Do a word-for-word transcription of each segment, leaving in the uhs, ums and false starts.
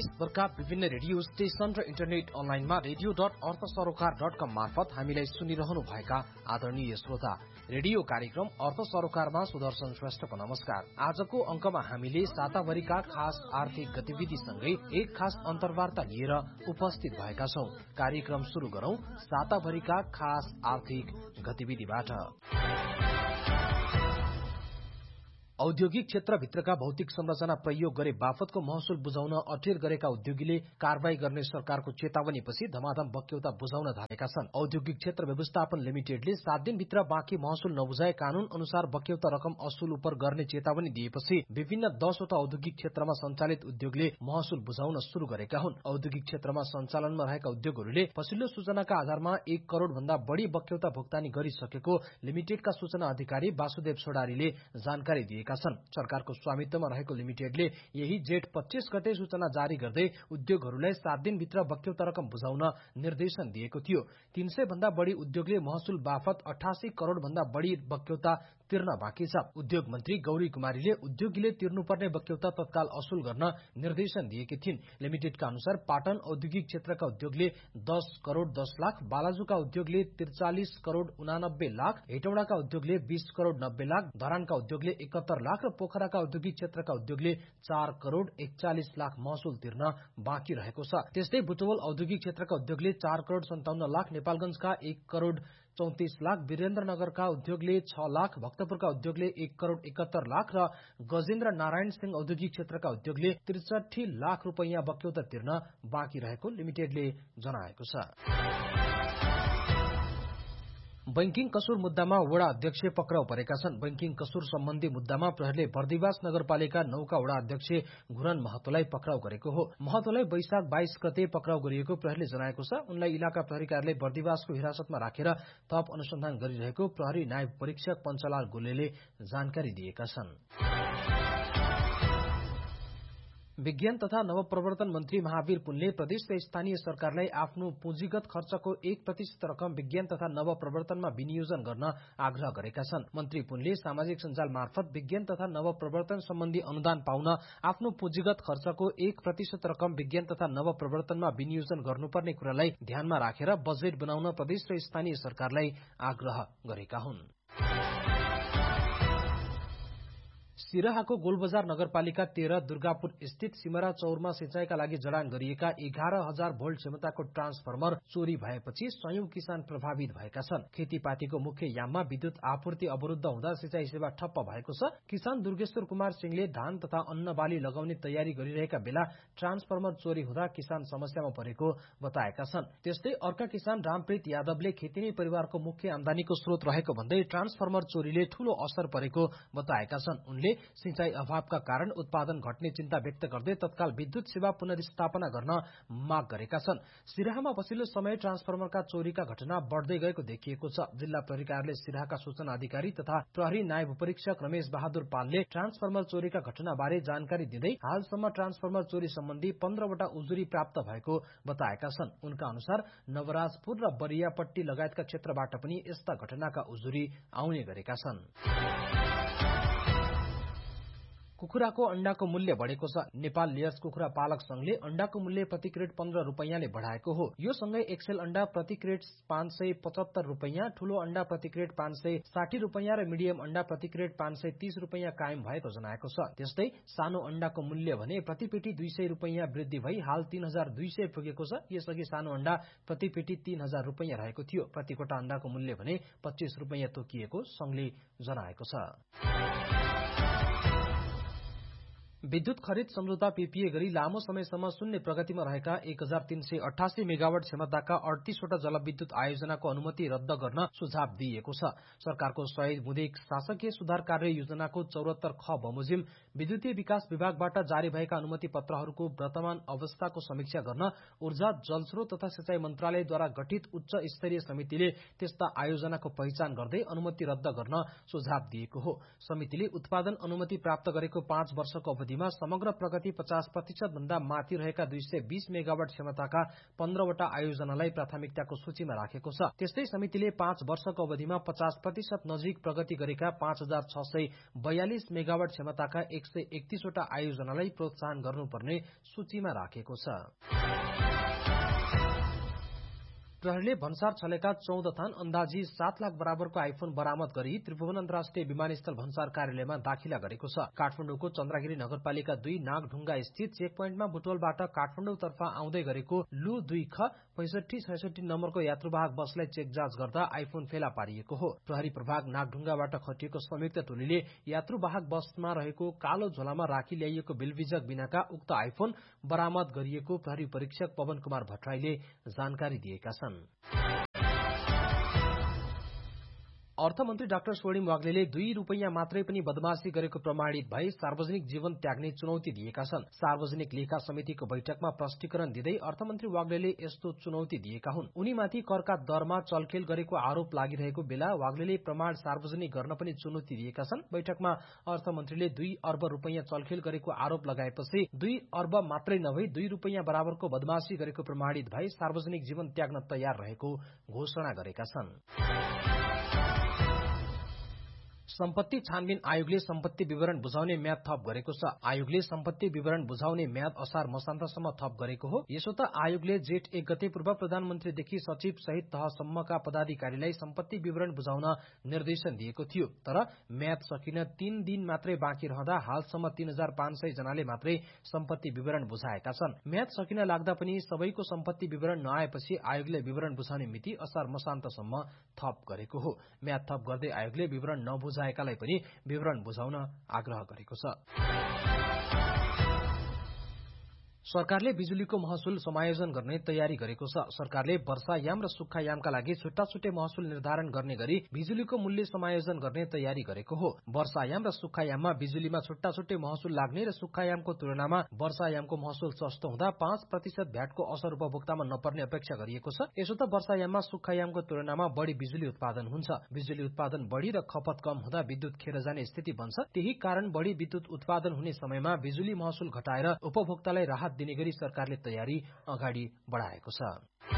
देशभरका विभिन्न radio station र internet अनलाइनमा रेडियो डट अर्थ सरोकार डट कम मार्फत हामीलाई सुनिरहनु भएका आदरणीय श्रोता, रेडियो कार्यक्रम अर्थ सरोकारमा सुदर्शन श्रेष्ठको नमस्कार। आजको अंकमा हामीले साताभरिका खास आर्थिक गतिविधिसँगै एक खास अन्तर्वार्ता लिएर उपस्थित भएका छौं। कार्यक्रम शुरू गरौं साताभरिका खास आर्थिक गतिविधिबाट। औद्योगिक क्षेत्रभित्रका भौतिक संरचना प्रयोग गरे बापतको महसुल बुझाउन अठेर गरेका उद्योगीले कारवाही गर्ने सरकारको चेतावनीपछि धमाधम बक्यौता बुझाउन थालेका छन्। औद्योगिक क्षेत्र व्यवस्थापन लिमिटेडले सात दिनभित्र बाँकी महसुल नबुझाए कानून अनुसार बक्यौता रकम असुल उपर गर्ने चेतावनी दिएपछि विभिन्न दसवटा औद्योगिक क्षेत्रमा सञ्चालित उद्योगले महसुल बुझाउन शुरू गरेका हुन्। औद्योगिक क्षेत्रमा सञ्चालनमा रहेका उद्योगहरूले पछिल्लो सूचनाका आधारमा एक करोड़ भन्दा बढ़ी बक्यौता भुक्तानी गरिसकेको लिमिटेडका सूचना अधिकारी वासुदेव छोडारीले जानकारी दिएका छन्। सरकारको स्वामित्वमा रहेको लिमिटेडले यही जेठ पच्चीस गते सूचना जारी गर्दै उद्योगहरूलाई सात दिनभित्र बक्यौता रकम बुझाउन निर्देशन दिएको थियो। तीन सय भन्दा बढ़ी उद्योगले महसुल बापत अठासी करोड़ भन्दा बढ़ी बक्यौता तिर्न बाँकी छ। उद्योग मन्त्री गौरी कुमारीले उद्योगीले तिर्नुपर्ने बक्यौता तत्काल असुल गर्न निर्देशन दिएकी थिइन्। लिमिटेडका अनुसार पाटन औद्योगिक क्षेत्रका उद्योगले दस करोड़ दस लाख, बालाजुका उद्योगले त्रिचालिस करोड़ उनानब्बे लाख, हेटौडाका उद्योगले बीस करोड़ नब्बे लाख, धरानका उद्योगले एकहत्तर लाख र पोखराका औद्योगिक क्षेत्रका उद्योगले चार करोड़ एकचालिस लाख महसुल तिर्न बाँकी रहेको छ। त्यस्तै बुटवल औद्योगिक क्षेत्रका उद्योगले चार करोड़ सन्ताउन्न लाख, नेपालगंजका एक करोड़ चौतिस लाख, वीरेन्द्रनगरका उद्योगले छ लाख, भक्तपुरका उद्योगले एक करोड़ एकहत्तर लाख र गजेन्द्र नारायण सिंह औद्योगिक क्षेत्रका उद्योगले त्रिसठी लाख रुपैयाँ बक्यौता तिर्न बाँकी रहेको लिमिटेडले जनाएको छ। बैंकिङ कसुर मुद्दामा वडा अध्यक्ष पक्राउ परेका छन्। बैंकिङ कसुर सम्बन्धी मुद्दामा प्रहरीले बर्दिवास नगरपालिका नौका वडा अध्यक्ष घुरन महतोलाई पक्राउ गरेको हो। महतोलाई वैशाख बाइस गते पक्राउ गरिएको प्रहरीले जनाएको छ। उनलाई इलाका प्रहरी कार्यालय बर्दिवासको हिरासतमा राखेर थप अनुसन्धान गरिरहेको प्रहरी नायब परीक्षक पञ्चलाल गोलेले जानकारी दिएका छन्। विज्ञान तथा नवप्रवर्तन मन्त्री महावीर पुनले प्रदेश र स्थानीय सरकारलाई आफ्नो पुँजीगत खर्चको एक प्रतिशत रकम विज्ञान तथा नवप्रवर्तनमा विनियोजन गर्न आग्रह गरेका छन्। मन्त्री पुनले सामाजिक सञ्जाल मार्फत विज्ञान तथा नवप्रवर्तन सम्बन्धी अनुदान पाउन आफ्नो पुँजीगत खर्चको एक प्रतिशत रकम विज्ञान तथा नवप्रवर्तनमा विनियोजन गर्नुपर्ने कुरालाई ध्यानमा राखेर बजेट बनाउन प्रदेश र स्थानीय सरकारलाई आग्रह गरेका हुन्। सिराहाको गोलबजार नगरपालिका तेह्र दुर्गापुर स्थित सिमरा चौरमा सिंचाईका लागि जडान गरिएका एघार हजार भोल्ट क्षमताको ट्रान्सफर्मर चोरी भएपछि सयौं किसान प्रभावित भएका छन्। खेतीपातीको मुख्य याममा विद्युत आपूर्ति अवरुद्ध हुँदा सिंचाई सेवा ठप्प भएको छ। किसान दुर्गेश्वर कुमार सिंहले धान तथा अन्न बाली लगाउने तयारी गरिरहेका बेला ट्रान्सफर्मर चोरी हुँदा किसान समस्यामा परेको बताएका छन्। त्यस्तै अर्का किसान रामप्रीत यादवले खेती नै परिवारको मुख्य आमदानीको स्रोत रहेको भन्दै ट्रान्सफर्मर चोरीले ठूलो असर परेको बताएका छन्। उनले सिंचाई अभावका कारण उत्पादन घट्ने चिन्ता व्यक्त गर्दै तत्काल विद्युत सेवा पुनर्स्थापना गर्न माग गरेका छन्। सिराहामा पछिल्लो समय ट्रान्सफर्मरका चोरीका घटना बढ़दै गएको देखिएको छ। जिल्ला प्रहरी कार्यालय सिराहाका सूचना अधिकारी तथा प्रहरी नायब परीक्षक रमेश बहादुर पालले ट्रान्सफर्मर चोरीका घटनाबारे जानकारी दिँदै हालसम्म ट्रान्सफर्मर चोरी सम्बन्धी पन्ध्रवटा उजुरी प्राप्त भएको बताएका छन्। उनका अनुसार नवराजपुर र बरियापट्टी लगायतका क्षेत्रबाट पनि यस्ता घटनाका उजुरी आउने गरेका छन्। कुखुराको अण्डाको मूल्य बढेको छ। नेपाल लेयर्स कुखुरा पालक संघले अण्डाको मूल्य प्रति क्रेट पन्ध्र रुपैयाँले बढ़ाएको हो। यो सँगै एक्सेल अण्डा प्रति क्रेट पाँच सय पचहत्तर रुपैयाँ, ठूलो अण्डा प्रति क्रेट पाँच सय साठी रुपैयाँ र मिडियम अण्डा प्रति क्रेट पाँच सय तीस रुपैयाँ कायम भएको जनाएको छ। त्यस्तै सानो अण्डाको मूल्य भने प्रति पेटी दुई सय रुपैयाँ वृद्धि भई हाल तीन हजार दुई सय पुगेको छ। यसअघि सानो अण्डा प्रति पेटी तीन हजार रुपैयाँ रहेको थियो। प्रति कोटा अण्डाको मूल्य भने पच्चीस रुपैयाँ तोकिएको संघले जनाएको छ। विद्युत खरिद सम्झौता पीपीए गरी लामो समयसम्म शून्य प्रगतिमा रहेका एक हजार तीन सय अठासी मेगावाट क्षमताका अडतीसवटा जलविद्युत आयोजनाको अनुमति रद्द गर्न सुझाव दिइएको छ। सरकारको सहयोग हुँदै शासकीय सुधार कार्य योजनाको चौरात्तर ख बमोजिम विद्युतीय विकास विभागबाट जारी भएका अनुमति पत्रहरूको वर्तमान अवस्थाको समीक्षा गर्न ऊर्जा जलस्रोत तथा सिंचाई मन्त्रालयद्वारा गठित उच्च स्तरीय समितिले त्यस्ता आयोजनाको पहिचान गर्दै अनुमति रद्द गर्न सुझाव दिएको हो। समितिले उत्पादन अनुमति प्राप्त गरेको पाँच वर्षको अवधि अवधिमा समग्र प्रगति पचास प्रतिशत भन्दा माथि रहेका दुई सय बीस मेगावाट क्षमताका पन्ध्रवटा आयोजनालाई प्राथमिकताको सूचीमा राखेको छ। त्यस्तै समितिले पाँच वर्षको अवधिमा पचास प्रतिशत नजिक प्रगति गरेका पाँच हजार छ सय बयालिस मेगावाट क्षमताका एक सय एकतीसवटा आयोजनालाई प्रोत्साहन गर्नुपर्ने सूचीमा राखेको छ। प्रहरीले भन्सार छलेका चौध थान अन्दाजी सात लाख बराबरको आइफोन बरामद गरी त्रिभुवन अन्तर्राष्ट्रिय विमानस्थल भन्सार कार्यालयमा दाखिला गरेको छ। काठमाडौँको चन्द्रगिरी नगरपालिका दुई नागढुङ्गा स्थित चेक पोइन्टमा बुटवलबाट काठमाडौँतर्फ आउँदै गरेको लु दुई ख पैंसठी छैसठी नम्बरको यात्रुवाहक बसलाई चेक जाँच गर्दा आइफोन फेला पारिएको हो। प्रहरी प्रभाग नागढुङ्गाबाट खटिएको संयुक्त टोलीले यात्रुवाहक बसमा रहेको कालो झोलामा राखी ल्याइएको बिलबिजक बिनाका उक्त आइफोन बरामद गरिएको प्रहरी परीक्षक पवन कुमार भट्टराईले जानकारी दिएका छन्। अर्थमन्त्री डाक्टर स्वर्णिम वाग्लेले दुई रूपैयाँ मात्रै पनि बदमाशी गरेको प्रमाणित भई सार्वजनिक जीवन त्याग्ने चुनौती दिएका छन्। सार्वजनिक लेखा समितिको बैठकमा प्रष्टीकरण दिँदै अर्थमन्त्री वाग्लेले यस्तो चुनौती दिएका हुन्। उनीमाथि करका दरमा चलखेल गरेको आरोप लागिरहेको बेला वाग्लेले प्रमाण सार्वजनिक गर्न पनि चुनौती दिएका छन्। बैठकमा अर्थमन्त्रीले दुई अर्ब रूपैयाँ चलखेल गरेको आरोप लगाएपछि दुई अर्ब मात्रै नभई दुई रूपैयाँ बराबरको बदमाशी गरेको प्रमाणित भई सार्वजनिक जीवन त्याग्न तयार रहेको घोषणा गरेका छन्। सम्पत्ति छानबिन आयोगले सम्पत्ति विवरण बुझाउने म्याद थप गरेको छ। आयोगले सम्पत्ति विवरण बुझाउने म्याद असार मसान्तसम्म थप गरेको हो। यसो त आयोगले जेठ एक गते पूर्व प्रधानमन्त्रीदेखि सचिव सहित तहसम्मका पदाधिकारीलाई सम्पत्ति विवरण बुझाउन निर्देशन दिएको थियो। तर म्याद सकिन तीन दिन मात्रै बाँकी रहँदा हालसम्म तीन हजार पाँच सय जनाले मात्रै सम्पत्ति विवरण बुझाएका छन्। म्याद सकिन लाग्दा पनि सबैको सम्पत्ति विवरण नआएपछि आयोगले विवरण बुझाउने मिति असार मसान्तसम्म थप गरेको हो। म्याद थप गर्दै आयोगले विवरण नबुझा लाई पनि विवरण बुझाउन आग्रह गरेको छ। सरकारले बिजुलीको महसुल समायोजन गर्ने तयारी गरेको छ। सरकारले वर्षायाम र सुक्खायामका लागि छुट्टा छुट्टै महसुल निर्धारण गर्ने गरी बिजुलीको मूल्य समायोजन गर्ने तयारी गरेको हो। वर्षायाम र सुक्खायाममा बिजुलीमा छुट्टा छुट्टै महसुल लाग्ने र सुक्खायामको तुलनामा वर्षायामको महसुल सस्तो हुँदा पाँच प्रतिशत भ्याटको असर उपभोक्तामा नपर्ने अपेक्षा गरिएको छ। यसो त वर्षायाममा सुक्खायामको तुलनामा बढ़ी बिजुली उत्पादन हुन्छ। बिजुली उत्पादन बढ़ी र खपत कम हुँदा विद्युत खेर जाने स्थिति बन्छ। त्यही कारण बढ़ी विद्युत उत्पादन हुने समयमा बिजुली महसुल घटाएर उपभोक्तालाई राहत दिने गरी सरकारले तयारी अगाडि बढाएको छ।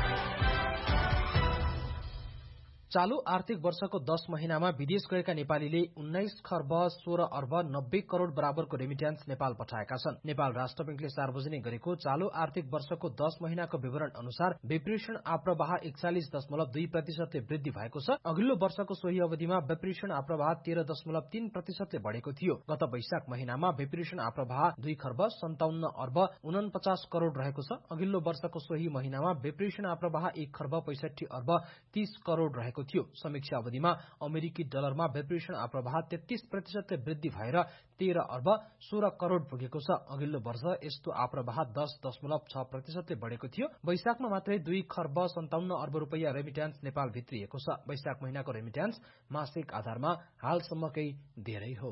चालू आर्थिक वर्षको दस महिनामा विदेश गएका नेपालीले उन्नाइस खर्ब सोह्र अर्ब नब्बे करोड़ बराबरको रेमिट्यान्स नेपाल पठाएका छन्। नेपाल राष्ट्र बैंकले सार्वजनिक गरेको चालू आर्थिक वर्षको दस महिनाको विवरण अनुसार विप्रेषण आप्रवाह एकचालिस दशमलव दुई प्रतिशतले वृद्धि भएको छ। अघिल्लो वर्षको सोही अवधिमा विप्रेषण आप्रवाह तेह्र दशमलव तीन प्रतिशतले बढ़ेको थियो। गत वैशाख महिनामा विप्रेषण आप्रवाह दुई खर्ब सन्ताउन्न अर्ब उनपचास करोड़ रहेको छ। अघिल्लो वर्षको सोही महिनामा विप्रेषण आप्रवाह एक खर्ब पैंसठी अर्ब तीस करोड़ रहेको थियो। समीक्षा अवधिमा अमेरिकी डलरमा विप्रेषण आप्रवाह तेत्तीस प्रतिशतले वृद्धि भएर तेह्र अर्ब सोह्र करोड़ पुगेको छ। अघिल्लो वर्ष यस्तो आप्रवाह दस दशमलव छ प्रतिशतले बढ़ेको थियो। वैशाखमा मात्रै दुई खर्ब सन्ताउन्न अर्ब रूपियाँ रेमिट्यान्स नेपाल भित्रिएको छ। वैशाख महिनाको रेमिट्यान्स मासिक आधारमा हालसम्मकै धेरै हो।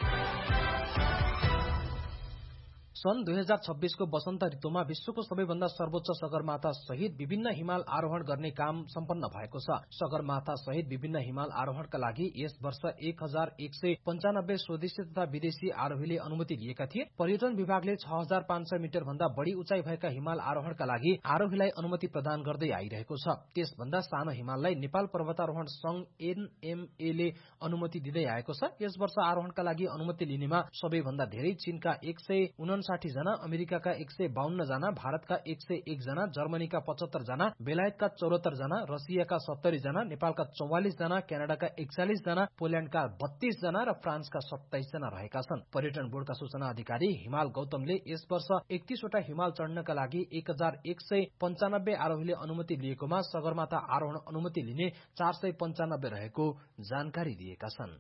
सन् दुई हजार छब्बीसको वसन्त ऋतुमा विश्वको सबैभन्दा सर्वोच्च सगरमाथा सहित विभिन्न हिमाल आरोहण गर्ने काम सम्पन्न भएको छ। सगरमाथा सहित विभिन्न हिमाल आरोहणका लागि यस वर्ष एक हजार एक सय पञ्चानब्बे स्वदेशी तथा विदेशी आरोहीले अनुमति लिएका थिए। पर्यटन विभागले छ हजार पाँच सय मिटर भन्दा बढ़ी उचाइ भएका हिमाल आरोहणका लागि आरोहीलाई अनुमति प्रदान गर्दै आइरहेको छ। त्यसभन्दा सानो हिमाललाई नेपाल पर्वतारोहण संघ एनएमए ले अनुमति दिँदै आएको छ। यस वर्ष आरोहणका लागि अनुमति लिनेमा सबैभन्दा धेरै चीनका एक सय उनसाठी जना, अमेरिकाका एक सय बाहन्न जना, भारतका एक सय एक जना, जर्मनीका पचहत्तर जना, बेलायतका चौहत्तर जना, रसियाका सत्तरी जना, नेपालका चौवालिस जना, क्यानाडाका एकचालिस जना, पोल्याण्डका बत्तीस जना र फ्रान्सका सत्ताइस जना रहेका छन्। पर्यटन बोर्डका सूचना अधिकारी हिमाल गौतमले यस वर्ष एकतीसवटा हिमाल चढ्नका लागि एक हजार एक सय पञ्चानब्बे आरोहीले अनुमति लिएकोमा सगरमाथा आरोहण अनुमति लिने चार सय पञ्चानब्बे रहेको जानकारी दिएका छन्।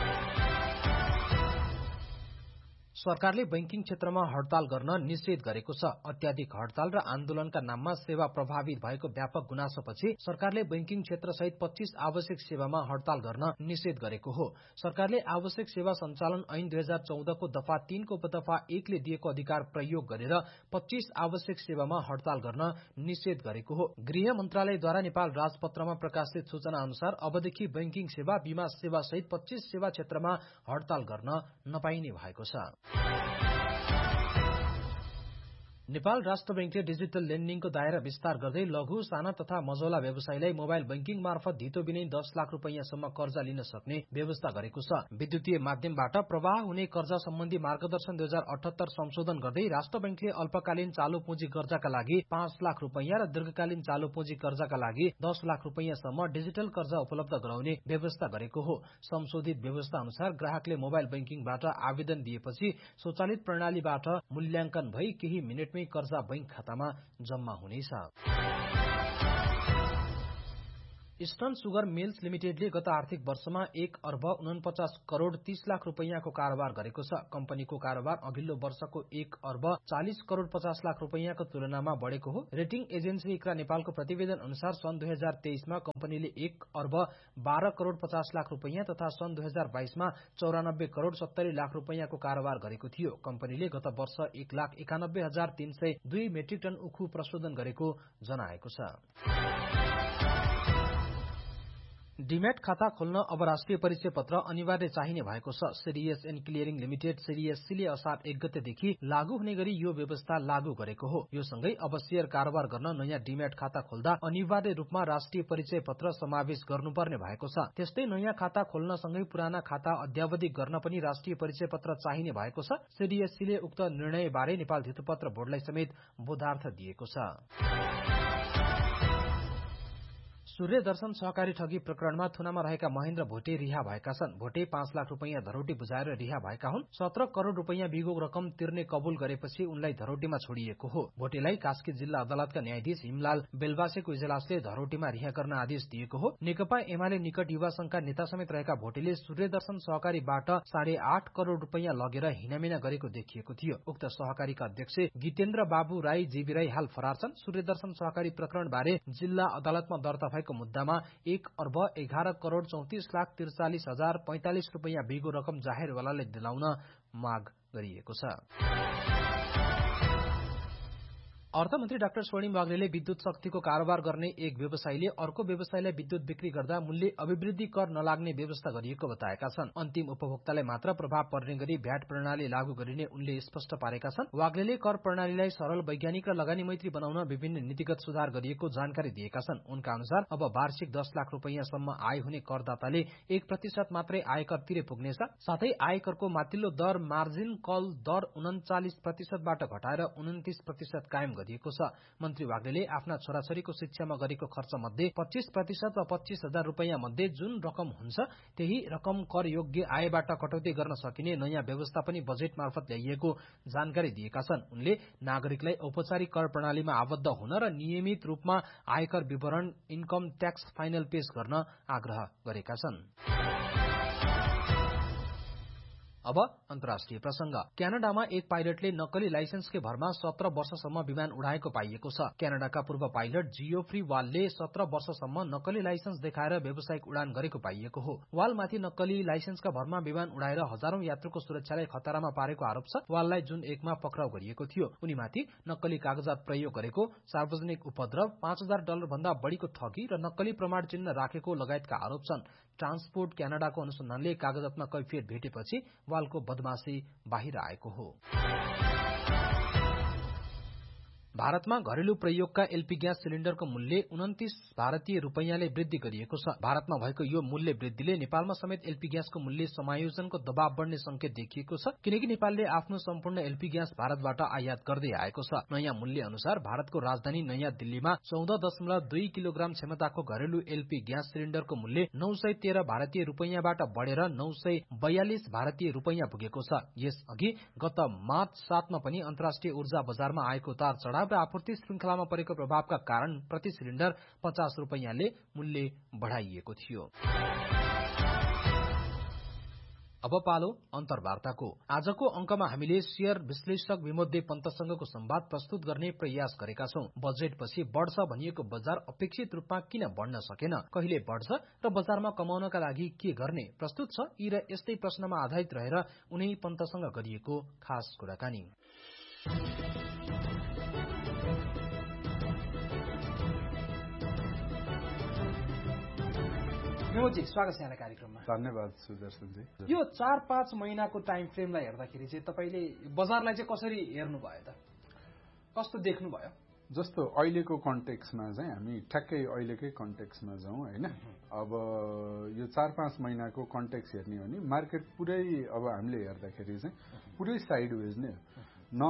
सरकारले बैंकिङ क्षेत्रमा हड़ताल गर्न निषेध गरेको छ। अत्याधिक हड़ताल र आन्दोलनका नाममा सेवा प्रभावित भएको व्यापक गुनासोपछि सरकारले बैंकिङ क्षेत्र सहित पच्चीस आवश्यक सेवामा हड़ताल गर्न निषेध गरेको हो। सरकारले आवश्यक सेवा सञ्चालन ऐन दुई हजार चौधको दफा तीनको उपदफा एकले दिएको अधिकार प्रयोग गरेर पच्चीस आवश्यक सेवामा हड़ताल गर्न निषेध गरेको हो। गृह मन्त्रालयद्वारा नेपाल राजपत्रमा प्रकाशित सूचना अनुसार अबदेखि बैंकिङ सेवा, बीमा सेवा सहित पच्चीस सेवा क्षेत्रमा हड़ताल गर्न नपाइने भएको छ। नेपाल राष्ट्र बैंकले डिजिटल लेन्डिङको दायरा विस्तार गर्दै लघु साना तथा मझौला व्यवसायीलाई मोबाइल बैंकिङ मार्फत धितो बिनै दस लाख रुपियाँसम्म कर्जा लिन सक्ने व्यवस्था गरेको छ। विद्युतीय माध्यमबाट प्रवाह हुने कर्जा सम्बन्धी मार्गदर्शन दुई हजार अठहत्तर संशोधन गर्दै राष्ट्र बैंकले अल्पकालीन चालू पुँजी कर्जाका लागि पाँच लाख रुपियाँ र दीर्घकालीन चालू पुँजी कर्जाका लागि दस लाख रुपियाँसम्म डिजिटल कर्जा उपलब्ध गराउने व्यवस्था गरेको हो। संशोधित व्यवस्था अनुसार ग्राहकले मोबाइल बैंकिङबाट आवेदन दिएपछि स्वचालित प्रणालीबाट मूल्याङ्कन भई केही मिनेटमै कर्जा बैंक खातामा जम्मा हुनेछ। इस्टर्न सुगर मिल्स लिमिटेडले गत आर्थिक वर्षमा एक अर्ब उनपचास करोड़ तीस लाख रुपियाँको कारोबार गरेको छ। कम्पनीको कारोबार अघिल्लो वर्षको एक अर्ब चालिस करोड़ पचास लाख रुपियाँको तुलनामा बढ़ेको हो। रेटिङ एजेन्सी इक्रा नेपालको प्रतिवेदन अनुसार सन् दुई हजार तेइसमा कम्पनीले एक अर्ब बाह्र करोड़ पचास लाख रुपियाँ तथा सन् दुई हजार बाइसमा चौरानब्बे करोड़ सत्तरी लाख रुपियाँको कारोबार गरेको थियो। कम्पनीले गत वर्ष एक लाख एकानब्बे हजार तीन सय दुई मेट्रिक टन उखु प्रशोधन गरेको जनाएको छ। डीम्याट खाता खोल्न अब राष्ट्रिय परिचय पत्र अनिवार्य चाहिने भएको छ। सीडीएस एन्ड क्लियरिङ लिमिटेड सीडीएससीले असार एक गतेदेखि लागू हुने गरी यो व्यवस्था लागू गरेको हो। यो सँगै अब शेयर कारोबार गर्न नयाँ डीम्याट खाता खोल्दा अनिवार्य रूपमा राष्ट्रिय परिचय पत्र समावेश गर्नुपर्ने भएको छ। त्यस्तै नयाँ खाता खोल्न सँगै पुराना खाता अद्यावधि गर्न पनि राष्ट्रिय परिचय पत्र चाहिने भएको छ। सीडीएससीले उक्त निर्णयबारे नेपाल धितोपत्र बोर्डलाई समेत बोधार्थ दिएको छ। सूर्य दर्शन सहकारी ठगी प्रकरणमा थुनामा रहेका महेन्द्र भोटे रिहा भएका छन्। भोटे पाँच लाख रुपियाँ धरोटी बुझाएर रिहा भएका हुन्। सत्र करोड़ रुपियाँ बिगो रकम तिर्ने कबुल गरेपछि उनलाई धरोटीमा छोडिएको हो। भोटेलाई कास्की जिल्ला अदालतका न्यायाधीश हिमलाल बेलबासेको इजलासले धरोटीमा रिहा गर्न आदेश दिएको हो। नेकपा एमाले निकट युवा संघका नेता समेत रहेका भोटेले सूर्य दर्शन सहकारीबाट साढे आठ करोड़ रुपियाँ लगेर हिनामिना गरेको देखिएको थियो। उक्त सहकारीका अध्यक्ष गितेन्द्र बाबु राई जीवी राई हाल फरार छन्। सूर्य दर्शन सहकारी प्रकरणबारे जिल्ला अदालतमा दर्ता भएको मुद्दामा एक अर्ब एघार करोड़ चौतिस लाख त्रिचालिस हजार पैंतालिस रुपियाँ बिगो रकम जाहेरवालालाई दिलाउन माग गरिएको छ। अर्थमन्त्री डाक्टर स्वर्णिम वाग्लेले विद्युत शक्तिको कारोबार गर्ने एक व्यवसायीले अर्को व्यवसायीलाई विद्युत बिक्री गर्दा मूल्य अभिवृद्धि कर नलाग्ने व्यवस्था गरिएको बताएका छन्। अन्तिम उपभोक्तालाई मात्र प्रभाव पर्ने गरी भ्याट प्रणाली लागू गरिने उनले स्पष्ट पारेका छन्। वाग्लेले कर प्रणालीलाई सरल, वैज्ञानिक र लगानी मैत्री बनाउन विभिन्न नीतिगत सुधार गरिएको जानकारी दिएका छन्। उनका अनुसार अब वार्षिक दस लाख रुपियाँसम्म आय हुने करदाताले एक प्रतिशत मात्रै आयकर तिरे पुग्नेछ। साथै आयकरको माथिल्लो दर मार्जिन कल दर उन्चालिस प्रतिशतबाट घटाएर उन्तिस प्रतिशत कायम गरिएको छ। मन्त्री वाग्लेले आफ्ना छोराछोरीको शिक्षामा गरेको खर्च मध्ये पच्चीस प्रतिशत वा पच्चीस हजार रुपियाँ मध्ये जुन रकम हुन्छ त्यही रकम कर योग्य आयबाट कटौती गर्न सकिने नयाँ व्यवस्था पनि बजेट मार्फत ल्याइएको जानकारी दिएका छन्। उनले नागरिकलाई औपचारिक कर प्रणालीमा आबद्ध हुन र नियमित रूपमा आयकर विवरण इन्कम ट्याक्स फाइनल पेश गर्न आग्रह गरेका छन्। अब अन्तर्राष्ट्रिय प्रसंग। क्यानाडामा एक पाइलटले नक्कली लाइसेन्सकै भरमा सत्र वर्षसम्म विमान उडाएको पाइएको छ। क्यानाडाका पूर्व पाइलट जियोफ्री वालले सत्र वर्षसम्म नक्कली लाइसेन्स देखाएर व्यावसायिक उडान गरेको पाइएको हो। वालमाथि नक्कली लाइसेन्सका भरमा विमान उडाएर हजारौं यात्रुको सुरक्षालाई खतरामा पारेको आरोप छ। वाललाई जुन एकमा पक्राउ गरिएको थियो। उनीमाथि नक्कली कागजात प्रयोग गरेको, सार्वजनिक उपद्रव, पाँच हजार डलर भन्दा बढ़ीको ठगी र नक्कली प्रमाण चिन्ह राखेको लगायतका आरोप छन्। ट्रान्सपोर्ट क्यानाडाको अनुसन्धानले कागजातमा कैफियत भेटेपछि वालको बदमाशी बाहिर आएको हो। भारतमा घरेलु प्रयोगका एलपी ग्यास सिलिण्डरको मूल्य उन्तिस भारतीय रुपैयाँले वृद्धि गरिएको छ। भारतमा भएको यो मूल्य वृद्धिले नेपालमा समेत एलपी ग्यासको मूल्य समायोजनको दबाव बढ्ने संकेत देखिएको छ, किनकि नेपालले आफ्नो सम्पूर्ण एलपी ग्यास भारतबाट आयात गर्दै आएको छ। नयाँ मूल्य अनुसार भारतको राजधानी नयाँ दिल्लीमा चौध दशमलव दुई किलोग्राम क्षमताको घरेलु एलपी ग्यास सिलिण्डरको मूल्य नौ सय तेह्र भारतीय रुपैयाँबाट बढ़ेर नौ सय बयालिस भारतीय रुपैयाँ पुगेको छ। यस अघि गत मार्च सातमा पनि अन्तर्राष्ट्रिय ऊर्जा बजारमा आएको उतार चढाव र आपूर्ति श्रृंखलामा परेको प्रभावका कारण प्रति सिलिण्डर पचास रुपैयाँले मूल्य बढ़ाइएको थियो। अब पालो अन्तर्वार्ताको। आजको अंकमा हामीले शेयर विश्लेषक विमोद्दे पन्तसँगको संवाद प्रस्तुत गर्ने प्रयास गरेका छौं। बजेटपछि बढ्छ भनिएको बजार अपेक्षित रूपमा किन बढ्न सकेन, कहिले बढ्छ र बजारमा कमाउनका लागि के गर्ने, प्रस्तुत छ यी र यस्तै प्रश्नमा आधारित रहेर उनै पन्तसँग गरिएको खास कुराकानी। विमोदजी, स्वागत छ यहाँलाई कार्यक्रममा। धन्यवाद सुदर्शनजी। यो चार पाँच महिनाको टाइम फ्रेमलाई हेर्दाखेरि चाहिँ तपाईँले बजारलाई चाहिँ कसरी हेर्नुभयो त, कस्तो देख्नुभयो? जस्तो अहिलेको कन्टेक्समा चाहिँ हामी ठ्याक्कै अहिलेकै कन्टेक्समा जाउँ होइन। अब यो चार पाँच महिनाको कन्टेक्स हेर्ने हो भने मार्केट पुरै अब हामीले हेर्दाखेरि चाहिँ पुरै साइडवेज नै हो। न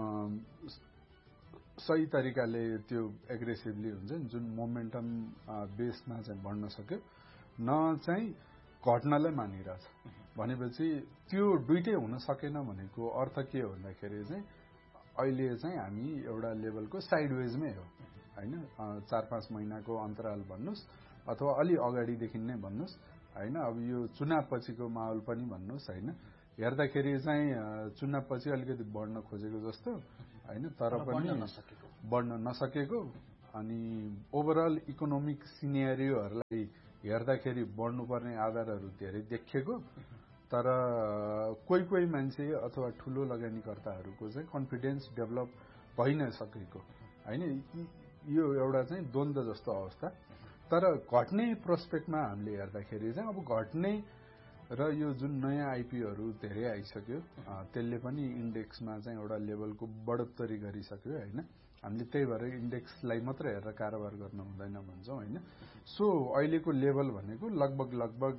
सही तरिकाले त्यो एग्रेसिभली हुन्छ नि जुन मोमेन्टम बेसमा चाहिँ बढ्न सक्यो, न चाहिँ घट्नलाई मानिरहेछ। भनेपछि त्यो दुइटै हुन सकेन भनेको अर्थ के हो भन्दाखेरि चाहिँ अहिले चाहिँ हामी एउटा लेभलको साइडवेजमै हो होइन। चार पाँच महिनाको अन्तराल भन्नुहोस् अथवा अलि अगाडिदेखि नै भन्नुहोस् होइन। अब यो चुनाव पछिको माहौल पनि भन्नुहोस् होइन। हेर्दाखेरि चाहिँ चुनाव पछि अलिकति बढ्न खोजेको जस्तो होइन, तर पनि बढ्न नसकेको। अनि ओभरअल इकोनोमिक सिनेरियोहरूलाई हेर्दाखेरि बढ्नुपर्ने आधारहरू धेरै देखिएको, तर कोही कोही मान्छे अथवा ठुलो लगानीकर्ताहरूको चाहिँ कन्फिडेन्स डेभलप भइ नै सकेको होइन। यो एउटा चाहिँ द्वन्द्व जस्तो अवस्था। तर घट्ने प्रोस्पेक्टमा हामीले हेर्दाखेरि चाहिँ अब घट्ने र यो जुन नयाँ आइपीओहरू धेरै आइसक्यो त्यसले पनि इन्डेक्समा चाहिँ एउटा लेभलको बढोत्तरी गरिसक्यो होइन। हामीले त्यही भएर इन्डेक्सलाई मात्र हेरेर कारोबार गर्न हुँदैन भन्छौँ होइन। सो अहिलेको लेभल भनेको लगभग लगभग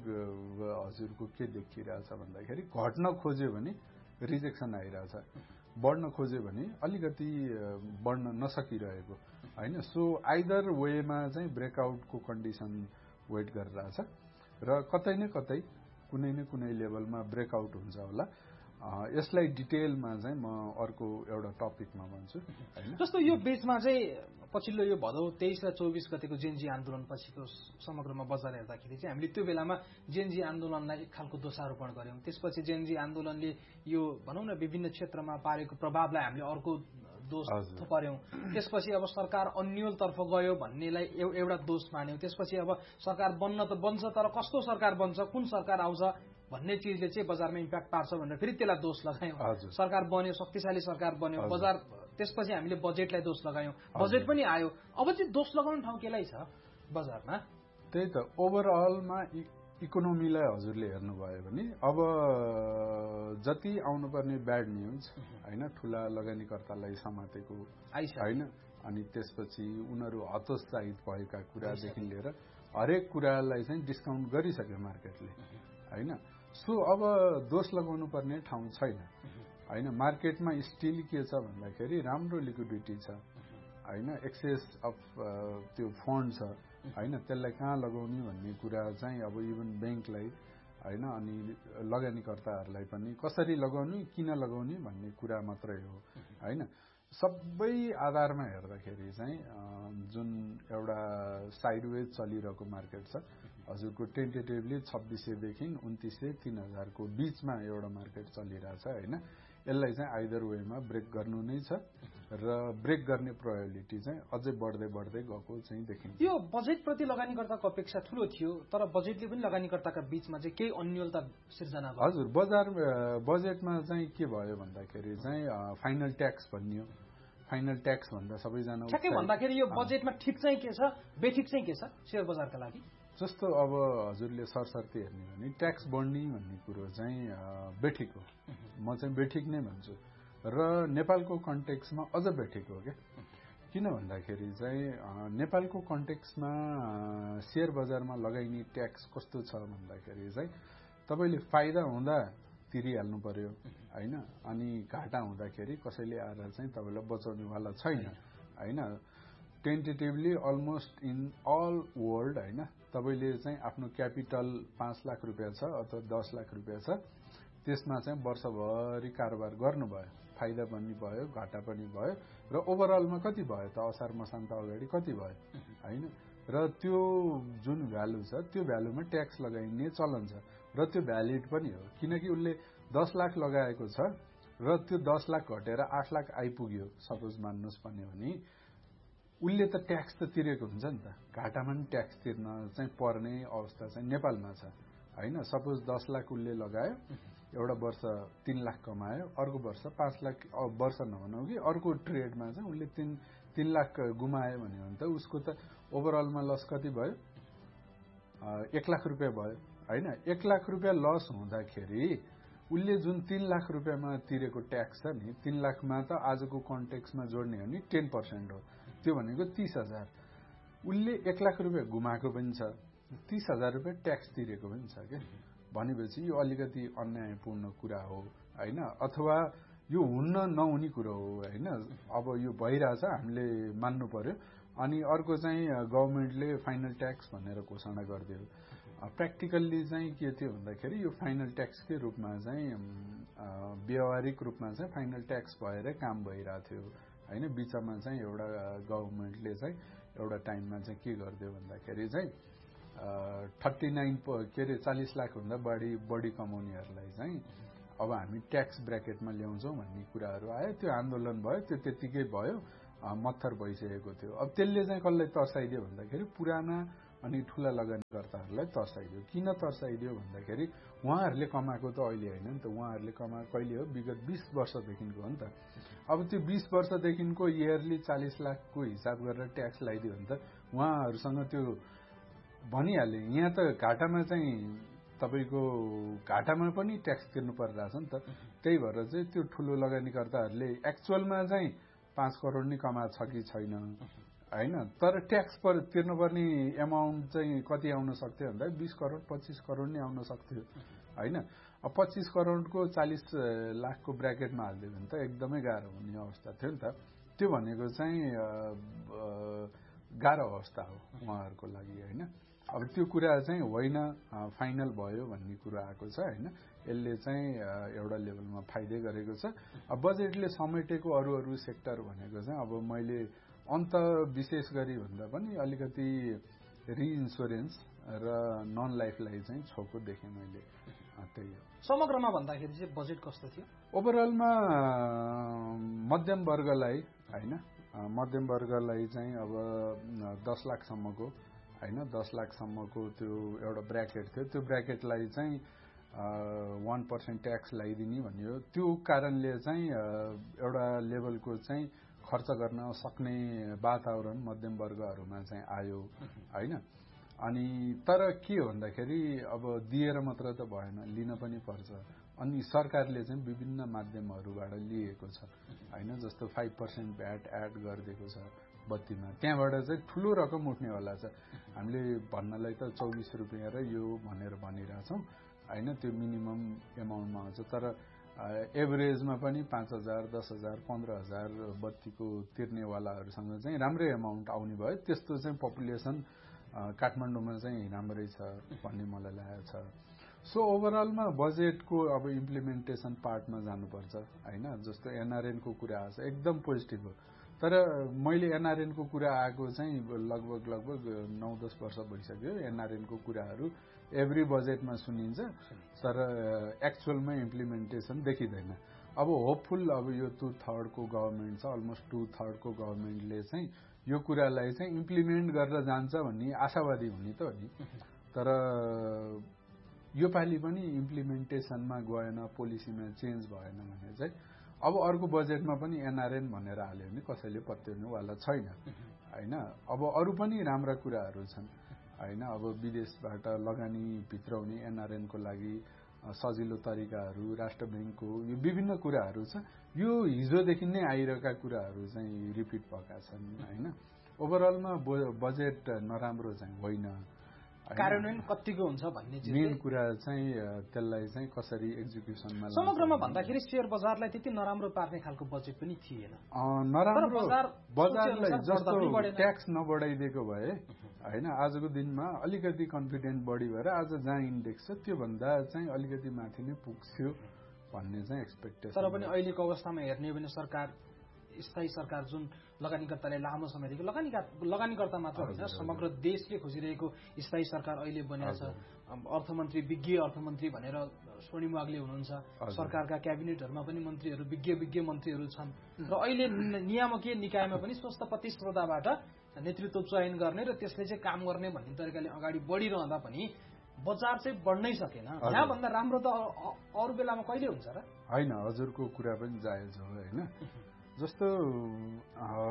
हजुरको के देखिरहेछ भन्दाखेरि घट्न खोज्यो भने रिजेक्सन आइरहेछ, बढ्न खोज्यो भने अलिकति बढ्न नसकिरहेको होइन। सो आइदर वेमा चाहिँ ब्रेकआउटको कन्डिसन वेट गरिरहेछ र कतै न कतै कुनै न कुनै लेभलमा ब्रेकआउट हुन्छ होला। यसलाई डिटेलमा चाहिँ म अर्को एउटा टपिकमा भन्छु हैन। जस्तो यो बीचमा चाहिँ पछिल्लो यो भदौ तेइस र चौबिस गतेको जेनजी आन्दोलन पछिको समग्रमा बजार हेर्दाखेरि चाहिँ हामीले त्यो बेलामा जेनजी आन्दोलनलाई एक खालको दोषारोपण गर्यौं। त्यसपछि जेनजी आन्दोलनले यो भनौं न विभिन्न क्षेत्रमा पारेको प्रभावलाई हामीले अर्को दोष थोपर्यौं। त्यसपछि अब सरकार अन्यलतर्फ गयो भन्नेलाई एउटा दोष मान्यौं। त्यसपछि अब सरकार बन्न त बन्छ, तर कस्तो सरकार बन्छ, कुन सरकार आउँछ भन्ने चिजले चाहिँ बजारमा इम्प्याक्ट पार्छ भनेर फेरि त्यसलाई दोष लगायौं। सरकार बन्यो, शक्तिशाली सरकार बन्यो, बजार त्यसपछि हामीले बजेटलाई दोष लगायौं, बजेट पनि आयो। अब चाहिँ दोष लगाउने ठाउँ केलाई छ बजारमा? त्यही त ओभरअलमा इकोनोमीलाई हजुरले हेर्नुभयो भने अब जति आउनुपर्ने ब्याड न्यूज हैन, ठूला लगानीकर्तालाई समातेको हैन, अनि त्यसपछि उनीहरू हतोत्साहित भएका कुरादेखि लिएर हरेक कुरालाई चाहिँ डिस्काउन्ट गरिसक्यो मार्केटले हैन। सो अब दोष लगाउनु पर्ने ठाउँ छैन हैन। मार्केटमा स्टिल के छ भन्दाखेरि राम्रो लिक्विडिटी छ हैन, एक्सेस अफ त्यो फन्ड छ हैन। त्यसलाई कहाँ लगाउने भन्ने कुरा चाहिँ अब इभन बैंकलाई हैन अनि लगानीकर्ताहरूलाई पनि कसरी लगाउने, किन लगाउने भन्ने कुरा मात्रै हो हैन। सबै आधारमा हेर्दाखेरि चाहिँ जुन एउटा साइडवेज चलिरहेको मार्केट छ, हजुरको टेन्टेटिभली छब्बीस सय देखि उन्तीस सय तीन हजार को बीचमा एउटा मार्केट चलिरहेछ हैन। यसलाई चाहिँ आइदर वेमा ब्रेक गर्नु नै छ र ब्रेक गर्ने प्रोबेबिलिटी चाहिँ अझै बढ्दै बढ्दै गएको चाहिँ देखिन्छ। यो बजेट प्रति लगानीकर्ताको अपेक्षा ठूलो थियो, तर बजेटले पनि लगानीकर्ताका बीचमा चाहिँ केही अन्योलता सिर्जना गर्यो। हजुर, बजार बजेटमा चाहिँ के भयो भन्दाखेरि चाहिँ फाइनल ट्याक्स भनियो। फाइनल ट्याक्स भन्दा सबैजना ठ्याक्कै भन्दाखेरि यो बजेटमा ठिक चाहिँ के छ, बेठिक चाहिँ के छ शेयर बजारका लागि? जस्तो अब हजुरले सरसर्ती हेर्ने भने ट्याक्स बढ्ने भन्ने कुरो चाहिँ बेठिक हो, म चाहिँ बेठिक नै भन्छु। र नेपालको कन्टेक्समा अझ बेठिक हो क्या। किन भन्दाखेरि चाहिँ नेपालको कन्टेक्समा शेयर बजारमा लगाइने ट्याक्स कस्तो छ भन्दाखेरि चाहिँ तपाईले फाइदा हुँदा तिरिहाल्नु पर्यो हैन, अनि घाटा हुँदाखेरि कसैले आएर चाहिँ तपाईलाई बचाउनेवाला छैन हैन। Tentatively almost in all world हैन, तपाईले चाहिँ आफ्नो क्यापिटल पाँच लाख रुपियाँ छ अथवा दस लाख रुपियाँ छ, त्यसमा चाहिँ वर्षभरि कारोबार गर्नुभयो, फाइदा पनि भयो, घाटा पनि भयो, र ओभरअलमा कति भयो त असार मसान्त अगाडि कति भयो हैन। र त्यो जुन भ्यालु छ त्यो भ्यालुमा ट्याक्स लगाइने चलन छ र त्यो भ्यालिड पनि हो, किनकि उसले दस लाख लगाएको छ र त्यो दस लाख घटेर आठ लाख आइपुग्यो सपोज मान्नुहोस् भन्यो भने उसले त ट्याक्स त तिरेको हुन्छ नि त। घाटामा पनि ट्याक्स तिर्न चाहिँ पर्ने अवस्था चाहिँ नेपालमा छ हैन। सपोज दस लाख उसले लगायो, एउटा वर्ष तीन लाख कमायो, अर्को वर्ष पाँच लाख, वर्ष नभनौ कि अर्को ट्रेडमा चाहिँ उसले तीन तीन लाख गुमायो भन्यो भने त उसको त ओभरअलमा लस कति भयो, एक लाख रुपियाँ भयो होइन एक लाख रुपियाँ लस हुँदाखेरि उसले जुन तीन लाख रुपियाँमा तिरेको ट्याक्स छ नि तीन लाखमा त आजको कन्टेक्समा जोड्ने हो नि टेन पर्सेन्ट हो त्यो भनेको तीस हजार उसले एक लाख रुपियाँ गुमाएको पनि छ तीस हजार रुपियाँ ट्याक्स तिरेको पनि छ क्या भनेपछि यो अलिकति अन्यायपूर्ण कुरा हो होइन अथवा यो हुन्न नहुने कुरो हो होइन अब यो भइरहेछ हामीले मान्नु पर्यो अनि अर्को चाहिँ गभर्मेन्टले फाइनल ट्याक्स भनेर घोषणा गरिदियो प्र्याक्टिकल्ली चाहिँ के थियो भन्दाखेरि यो फाइनल ट्याक्सकै रूपमा चाहिँ व्यावहारिक रूपमा चाहिँ फाइनल ट्याक्स भएरै काम भइरहेको थियो होइन बिचमा चाहिँ एउटा गभर्मेन्टले चाहिँ एउटा टाइममा चाहिँ के गरिदियो भन्दाखेरि चाहिँ थर्टी नाइन के अरे चालिस लाखभन्दा बढी बढी कमाउनेहरूलाई चाहिँ अब हामी ट्याक्स ब्र्याकेटमा ल्याउँछौँ भन्ने कुराहरू आयो त्यो आन्दोलन भयो त्यो त्यतिकै भयो मत्थर भइसकेको थियो अब त्यसले चाहिँ कसलाई तर्साइदियो भन्दाखेरि पुराना अनि ठूला लगानीकर्ताहरूलाई तर्साइदियो किन तर्साइदियो भन्दाखेरि उहाँहरूले कमाएको त अहिले होइन नि त उहाँहरूले कमाएको कहिले हो विगत बीस वर्षदेखिको हो नि त अब त्यो बीस वर्षदेखिको इयरली चालिस लाखको हिसाब गरेर ट्याक्स लगाइदियो भने त उहाँहरूसँग त्यो भनिहाले यहाँ त घाटामा चाहिँ तपाईँको घाटामा पनि ट्याक्स तिर्नु परिरहेछ नि त त्यही भएर चाहिँ त्यो ठूलो लगानीकर्ताहरूले एक्चुअलमा चाहिँ पाँच करोड नै कमाएको छ कि छैन होइन तर ट्याक्स पर तिर्नुपर्ने एमाउन्ट चाहिँ कति आउन सक्थ्यो भन्दा बिस करोड पच्चिस करोड नै आउन सक्थ्यो होइन अब पच्चिस करोडको चालिस लाखको ब्र्याकेटमा हालिदियो भने त एकदमै गाह्रो हुने अवस्था थियो नि त त्यो भनेको चाहिँ गाह्रो अवस्था हो उहाँहरूको लागि होइन अब त्यो कुरा चाहिँ होइन फाइनल भयो भन्ने कुरा आएको छ होइन यसले चाहिँ एउटा लेभलमा फाइदै गरेको छ अब बजेटले समेटेको अरू अरू सेक्टर भनेको चाहिँ अब मैले अन्त विशेष गरी भन्दा पनि अलिकति रिइन्स्योरेन्स र नन लाइफलाई चाहिँ छोको देखेँ मैले त्यही हो समग्रमा भन्दाखेरि चाहिँ बजेट कस्तो थियो ओभरअलमा मध्यम वर्गलाई होइन मध्यम वर्गलाई चाहिँ अब दस लाखसम्मको होइन दस लाखसम्मको त्यो एउटा ब्र्याकेट थियो त्यो ब्र्याकेटलाई चाहिँ वान पर्सेन्ट ट्याक्स लगाइदिने भन्यो त्यो कारणले चाहिँ एउटा लेभलको चाहिँ खर्च गर्न सक्ने वातावरण मध्यम वर्गहरूमा चाहिँ आयो होइन अनि तर के भन्दाखेरि अब दिएर मात्र त भएन लिन पनि पर्छ अनि सरकारले चाहिँ विभिन्न माध्यमहरूबाट लिएको छ होइन जस्तो फाइभ पर्सेन्ट भ्याट एड गरिदिएको छ बत्तीमा त्यहाँबाट चाहिँ ठुलो रकम उठ्नेवाला छ हामीले भन्नलाई त चौबिस रुपियाँ र यो भनेर भनिरहेछौँ होइन त्यो मिनिमम एमाउन्टमा आउँछ तर एभरेजमा पनि पाँच हजार दस हजार पन्ध्र हजार बत्तीको तिर्नेवालाहरूसँग चाहिँ राम्रै एमाउन्ट आउने भयो त्यस्तो चाहिँ पपुलेसन काठमाडौँमा चाहिँ राम्रै छ भन्ने मलाई लागेको छ सो ओभरअलमा बजेटको अब इम्प्लिमेन्टेसन पार्टमा जानुपर्छ होइन जस्तो एनआरएनको कुरा आएको छ एकदम पोजिटिभ हो तर मैले एनआरएनको कुरा आएको चाहिँ लगभग लगभग नौ दस वर्ष भइसक्यो एनआरएनको कुराहरू एभ्री बजेटमा सुनिन्छ तर एक्चुअलमा इम्प्लिमेन्टेसन देखिँदैन अब होपफुल अब यो टु थर्डको गभर्मेन्ट छ अलमोस्ट टु थर्डको गभर्मेन्टले चाहिँ यो कुरालाई चाहिँ इम्प्लिमेन्ट गरेर जान्छ भन्ने आशावादी हुने त हो नि तर यो पालि पनि इम्प्लिमेन्टेसनमा गएन पोलिसीमा चेन्ज भएन भने चाहिँ अब अर्को बजेटमा पनि एनआरएन भनेर हाल्यो भने कसैले पत्याउनुवाला छैन होइन अब अरू पनि राम्रा कुराहरू छन् होइन अब विदेशबाट लगानी भित्राउने एनआरएनको लागि सजिलो तरिकाहरू राष्ट्र ब्याङ्कको यो विभिन्न कुराहरू छ यो हिजोदेखि नै आइरहेका कुराहरू चाहिँ रिपिट भएका छन् होइन ओभरअलमा बजेट नराम्रो चाहिँ होइन कार्यान्वयन कतिको हुन्छ भन्ने मेन कुरा चाहिँ त्यसलाई चाहिँ कसरी एक्जिक्युसनमा समग्रमा भन्दाखेरि शेयर बजारलाई त्यति नराम्रो पार्ने खालको बजेट पनि थिएन नराम्रो बजारलाई जस्तो ट्याक्स नबढाइदिएको भए होइन आजको दिनमा अलिकति कन्फिडेन्ट बढी भएर आज जहाँ इन्डेक्स छ त्योभन्दा चाहिँ अलिकति माथि नै पुग्थ्यो भन्ने चाहिँ एक्सपेक्टेसन तर पनि अहिलेको अवस्थामा हेर्ने हो भने सरकार स्थायी सरकार जुन लगानीकर्ताले लामो समयदेखि लगानीकर्ता मात्र होइन समग्र देशले खोजिरहेको स्थायी सरकार अहिले बनेको छ अर्थमन्त्री विज्ञ अर्थमन्त्री भनेर स्वर्णिम वाग्ले हुनुहुन्छ सरकारका क्याबिनेटहरूमा पनि मन्त्रीहरू विज्ञ विज्ञ मन्त्रीहरू छन् र अहिले नियामकीय निकायमा पनि स्वस्थ प्रतिस्पर्धाबाट नेतृत्व चयन गर्ने र त्यसले चाहिँ काम गर्ने भन्ने तरिकाले अगाडि बढिरहँदा पनि बजार चाहिँ बढ्नै सकेन यहाँभन्दा राम्रो त अरू बेलामा कहिले हुन्छ र होइन हजुरको कुरा पनि जायज हो होइन जस्तो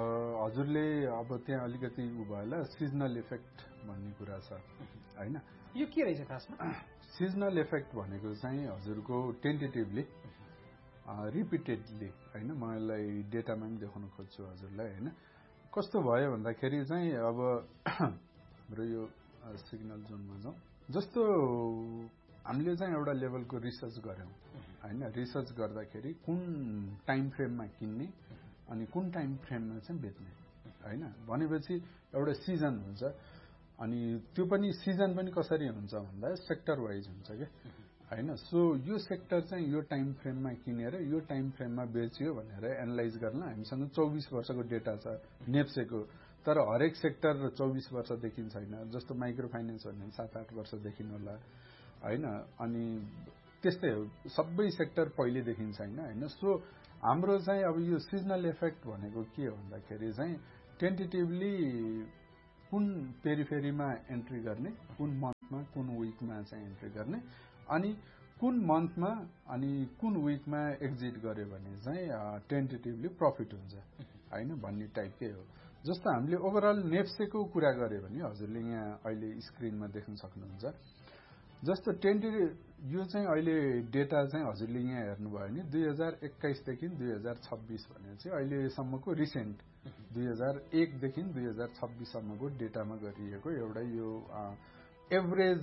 हजुरले अब त्यहाँ अलिकति उ भयो होला सिजनल इफेक्ट भन्ने कुरा छ हैन। यो के रहेछ खासमा? सिजनल इफेक्ट भनेको चाहिँ हजुरको टेन्टेटिभली रिपिटेडली हैन, म यसलाई डेटामा पनि देखाउन खोज्छु हजुरलाई हैन। कस्तो भयो भन्दाखेरि चाहिँ अब हाम्रो यो सिग्नल जोनमा जाउँ, जस्तो हामीले चाहिँ एउटा लेभलको रिसर्च गर्यौं हैन। रिसर्च गर्दाखेरि कुन टाइम फ्रेममा किन्ने अनि कुन टाइम फ्रेममा चाहिँ बेच्ने हैन भनेपछि एउटा सिजन हुन्छ। अनि त्यो पनि सिजन पनि कसरी हुन्छ भन्दा सेक्टर वाइज हुन्छ के हैन। सो यो सेक्टर चाहिँ यो टाइम फ्रेममा किनेर यो टाइम फ्रेममा बेच्यो भनेर एनालाइज गर्न हामीसँग चौबीस वर्षको डेटा छ नेप्सेको। तर हरेक सेक्टर चौबीस वर्षदेखि छैन। जस्तो माइक्रो फाइनान्स भन्ने सात आठ वर्षदेखि होला हैन। अनि त्यस्तै हो, सबै सेक्टर पहिलेदेखि छैन हैन। सो हाम्रो चाहिँ अब यो सिजनल इफेक्ट भनेको के हो भन्दाखेरि चाहिँ टेन्टेटिभली कुन पेरिफेरीमा एन्ट्री गर्ने, कुन मन्थमा कुन विकमा चाहिँ एन्ट्री गर्ने, अनि कुन मन्थमा अनि कुन विकमा एक्जिट गर्यो भने चाहिँ टेन्टेटिभली प्रफिट हुन्छ हैन भन्ने टाइपकै हो। जस्तो हामीले ओभरअल नेप्सेको कुरा गर्यो भने हजुरले यहाँ अहिले स्क्रिनमा देख्न सक्नुहुन्छ। जस्तो टेन्टेटिभ यो चाहिँ अहिले डेटा चाहिँ हजुरले यहाँ हेर्नुभयो भने दुई हजार एक्काइसदेखि दुई हजार छब्बिस भने चाहिँ अहिलेसम्मको रिसेन्ट दुई हजार एकदेखि दुई हजार छब्बिससम्मको डेटामा गरिएको एउटा यो एभरेज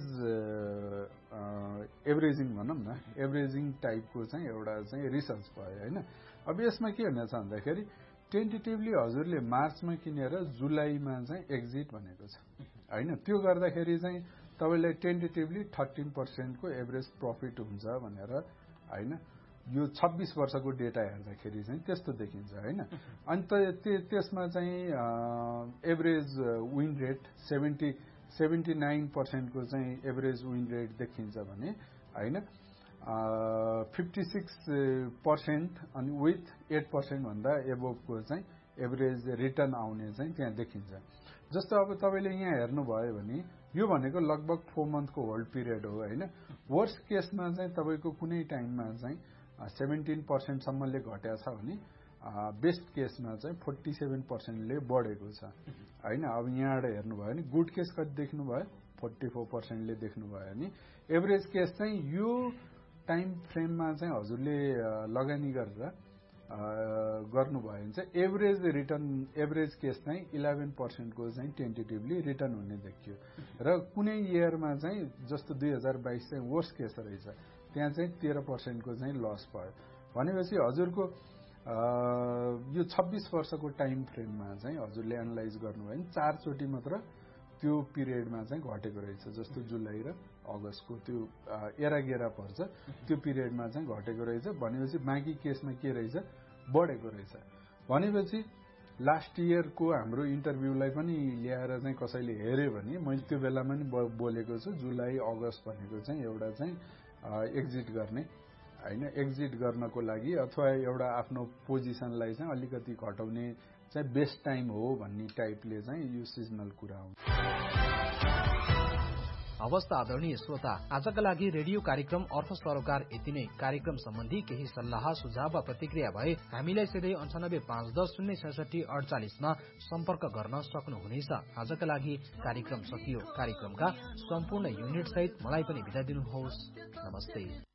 एभरेजिङ भनौँ न, एभरेजिङ टाइपको चाहिँ एउटा चाहिँ रिसर्च भयो हैन। अब यसमा के हुनेछ भन्दाखेरि टेन्टेटिभली हजुरले मार्चमा किनेर जुलाईमा चाहिँ एक्जिट भनेको छ हैन। त्यो गर्दाखेरि चाहिँ तपाईलाई टेन्टेटिभली थर्टीन पर्सेन्टको एभरेज प्रफिट हुन्छ भनेर हैन। यो छब्बिस वर्षको डेटा हेर्दाखेरि चाहिँ त्यस्तो देखिन्छ हैन। अनि त्यसमा चाहिँ average win rate seventy seventy nine पर्सेन्टको चाहिँ एभरेज विन रेट देखिन्छ भने हैन। फिफ्टी सिक्स पर्सेन्ट अनि विथ एट पर्सेन्ट भन्दा एबोभको चाहिँ एभरेज रिटर्न आउने चाहिँ त्यहाँ देखिन्छ। जस्तो अब तपाईँले यहाँ हेर्नुभयो भने यो भनेको लगभग फोर मन्थको होल्ड पिरियड हो हैन। वर्स्ट केसमा चाहिँ तपाईँको कुनै टाइममा चाहिँ सेभेन्टिन पर्सेन्टसम्मले घट्या छ भने बेस्ट केसमा चाहिँ फोर्टी सेभेन पर्सेन्टले बढेको छ हैन। अब यहाँबाट हेर्नुभयो भने गुड केस कति देख्नुभयो, फोर्टी फोर पर्सेन्टले देख्नुभयो भने एभरेज केस चाहिँ यो टाइम फ्रेममा चाहिँ हजुरले लगानी गरेर गर्नुभयो भने चाहिँ एभरेज रिटर्न एभरेज केस चाहिँ इलेभेन पर्सेन्टको चाहिँ टेन्टेटिभली रिटर्न हुने देखियो। र कुनै इयरमा चाहिँ जस्तो दुई हजार बाइस चाहिँ वर्स्ट केस रहेछ, त्यहाँ चाहिँ तेह्र पर्सेन्टको चाहिँ लस भयो भनेपछि हजुरको यो छब्बिस वर्षको टाइम फ्रेममा चाहिँ हजुरले एनालाइज गर्नुभयो भने चारचोटि मात्र त्यो पिरियडमा चाहिँ घटेको रहेछ। जस्तो जुलाई र अगस्तको त्यो एरा गेरा पर्छ त्यो पिरियडमा चाहिँ घटेको रहेछ भनेपछि बाँकी केसमा के रहेछ बढेको रहेछ भनेपछि लास्ट इयरको हाम्रो इन्टरभ्यूलाई पनि ल्याएर चाहिँ कसैले हेर्यो भने मैले त्यो बेलामा नि बोलेको छु जुलाई अगस्त भनेको चाहिँ एउटा चाहिँ एक्जिट गर्ने हैन। एक्जिट गर्नको लागि अथवा एउटा आफ्नो पोजिसनलाई चाहिँ अलिकति घटाउने चाहिँ बेस्ट टाइम हो भन्ने टाइपले चाहिँ यो सिजनल कुरा हो। अवस्था आदरणीय श्रोता, आजका लागि रेडियो कार्यक्रम अर्थ सरोकार यति नै। कार्यक्रम सम्बन्धी केही सल्लाह सुझाव वा प्रतिक्रिया भए हामीलाई सिधै अन्ठानब्बे पाँच दस शून्य छैसठी अडचालिसमा सम्पर्क गर्न सक्नुहुनेछ। आजका लागि कार्यक्रम सकियो। कार्यक्रमका सम्पूर्ण युनिट सहित मलाई पनि बिदा दिनुहोस्। नमस्ते।